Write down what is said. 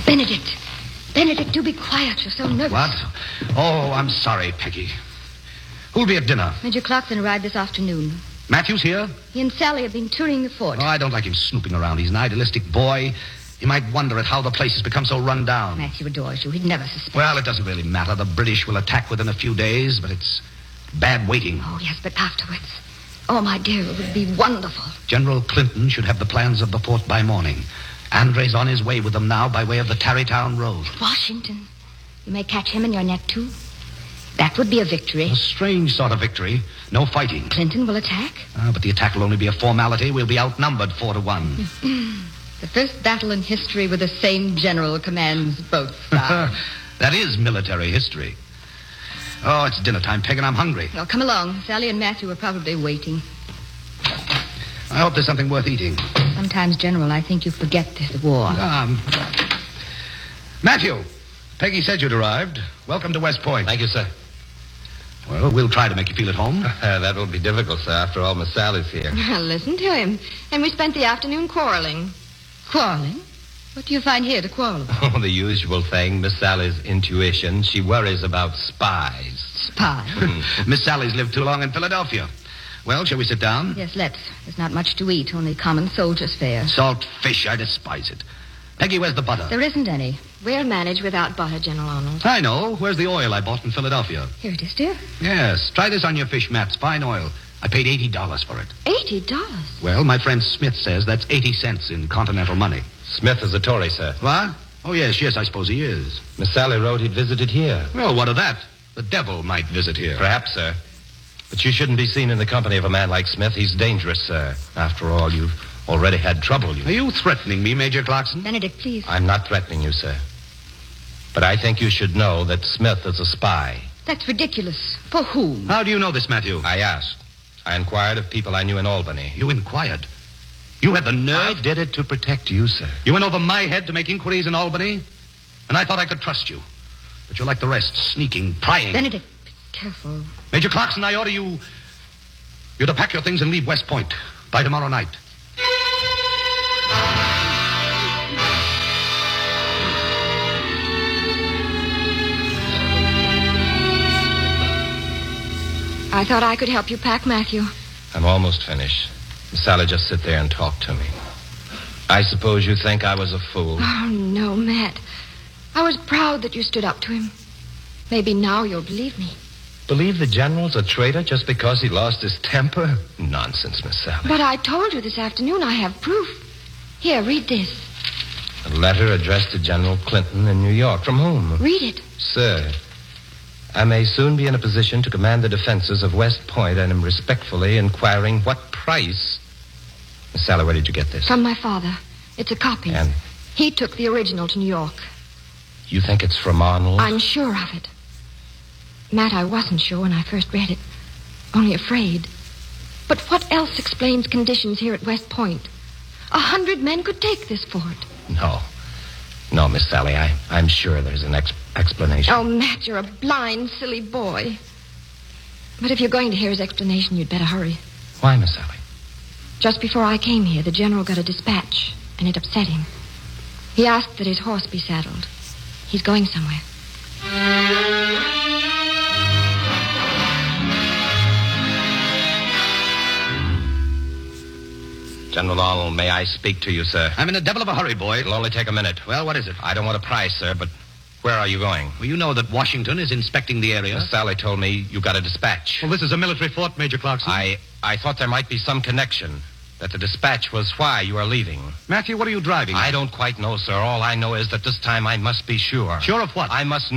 Benedict. Benedict, do be quiet. You're so nervous. What? Oh, I'm sorry, Peggy. Who'll be at dinner? Major Clarkson arrived this afternoon. Matthew's here? He and Sally have been touring the fort. Oh, I don't like him snooping around. He's an idealistic boy. He might wonder at how the place has become so run down. Matthew adores you. He'd never suspect. Well, it doesn't really matter. The British will attack within a few days, but it's bad waiting. Oh, yes, but afterwards. Oh, my dear, it would be wonderful. General Clinton should have the plans of the fort by morning. Andre's on his way with them now by way of the Tarrytown Road. Washington. You may catch him in your net, too. That would be a victory. A strange sort of victory. No fighting. Clinton will attack? But the attack will only be a formality. We'll be outnumbered 4-1. The first battle in history where the same general commands both sides. That is military history. Oh, it's dinner time, Peg, and I'm hungry. Well, come along. Sally and Matthew are probably waiting. I hope there's something worth eating. Sometimes, General, I think you forget there's war. Matthew, Peggy said you'd arrived. Welcome to West Point. Thank you, sir. Well, we'll try to make you feel at home. That will be difficult, sir. After all, Miss Sally's here. Listen to him. And we spent the afternoon quarreling. Quarreling? What do you find here to quarrel about? Oh, the usual thing. Miss Sally's intuition. She worries about spies. Spies? Miss Sally's lived too long in Philadelphia. Well, shall we sit down? Yes, let's. There's not much to eat, only common soldier's fare. Salt fish, I despise it. Peggy, where's the butter? There isn't any. We'll manage without butter, General Arnold. I know. Where's the oil I bought in Philadelphia? Here it is, dear. Yes. Try this on your fish, Matt. It's fine oil. I paid $80 for it. $80? Well, my friend Smith says that's 80 cents in continental money. Smith is a Tory, sir. What? Oh, yes, I suppose he is. Miss Sally wrote he'd visited here. Well, what of that? The devil might visit here. Perhaps, sir. But you shouldn't be seen in the company of a man like Smith. He's dangerous, sir. After all, you've already had trouble. Are you threatening me, Major Clarkson? Benedict, please. I'm not threatening you, sir. But I think you should know that Smith is a spy. That's ridiculous. For whom? How do you know this, Matthew? I asked. I inquired of people I knew in Albany. You inquired? You had the nerve? I did it to protect you, sir. You went over my head to make inquiries in Albany? And I thought I could trust you. But you're like the rest, sneaking, prying. Benedict, be careful. Major Clarkson, I order you to pack your things and leave West Point by tomorrow night. I thought I could help you pack, Matthew. I'm almost finished. Miss Sally, just sit there and talk to me. I suppose you think I was a fool. Oh, no, Matt. I was proud that you stood up to him. Maybe now you'll believe me. Believe the general's a traitor just because he lost his temper? Nonsense, Miss Sally. But I told you this afternoon I have proof. Here, read this. A letter addressed to General Clinton in New York. From whom? Read it. Sir, I may soon be in a position to command the defenses of West Point and am respectfully inquiring what price... Miss Sally, where did you get this? From my father. It's a copy. And? He took the original to New York. You think it's from Arnold? I'm sure of it. Matt, I wasn't sure when I first read it. Only afraid. But what else explains conditions here at West Point? 100 men could take this fort. No, Miss Sally, I'm sure there's an explanation. Oh, Matt, you're a blind, silly boy. But if you're going to hear his explanation, you'd better hurry. Why, Miss Sally? Just before I came here, the general got a dispatch, and it upset him. He asked that his horse be saddled. He's going somewhere. General Arnold, may I speak to you, sir? I'm in a devil of a hurry, boy. It'll only take a minute. Well, what is it? I don't want a prize, sir, but where are you going? Well, you know that Washington is inspecting the area. Miss Sally told me you got a dispatch. Well, this is a military fort, Major Clarkson. I thought there might be some connection. That the dispatch was why you are leaving. Matthew, what are you driving? I don't quite know, sir. All I know is that this time I must be sure. Sure of what? I must